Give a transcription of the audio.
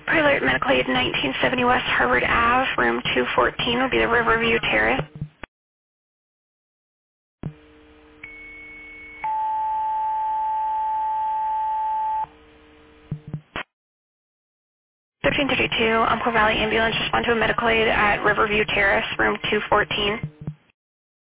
Pilot Medical Aid 1970 West Harvard Ave, room 214 will be the Riverview Terrace. 1332, Umpqua Valley Ambulance, respond to a medical aid at Riverview Terrace, room 214.